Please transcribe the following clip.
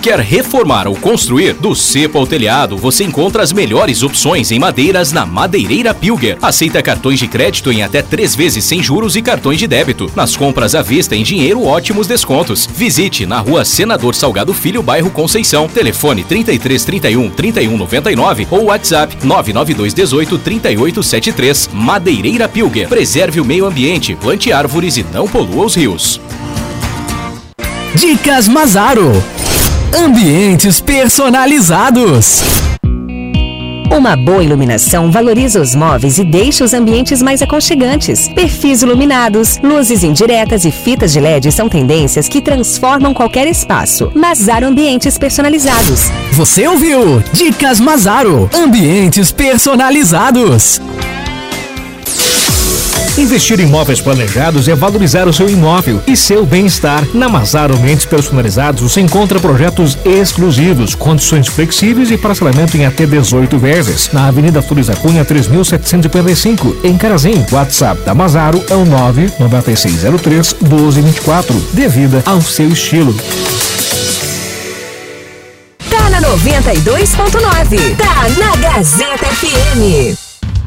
Quer reformar ou construir? Do cepo ao telhado, você encontra as melhores opções em madeiras na Madeireira Pilger. Aceita cartões de crédito em até 3 vezes sem juros e cartões de débito. Nas compras à vista em dinheiro, ótimos descontos. Visite na Rua Senador Salgado Filho, bairro Conceição. Telefone 33 31 31 99 ou WhatsApp 992 18 38 73. Madeireira Pilger. Preserve o meio ambiente, plante árvores e não polua os rios. Dicas Mazaro. Ambientes personalizados. Uma boa iluminação valoriza os móveis e deixa os ambientes mais aconchegantes. Perfis iluminados, luzes indiretas e fitas de LED são tendências que transformam qualquer espaço. Mazaro Ambientes Personalizados. Você ouviu? Dicas Mazaro. Ambientes personalizados. Investir em imóveis planejados é valorizar o seu imóvel e seu bem-estar. Na Mazaro Ambientes Personalizados você encontra projetos exclusivos, condições flexíveis e parcelamento em até 18 vezes. Na Avenida Flores da Cunha, 3755, em Carazinho. WhatsApp da Mazaro é o 99603-1224. Dê vida ao seu estilo. Tá na 92.9. Tá na Gazeta FM.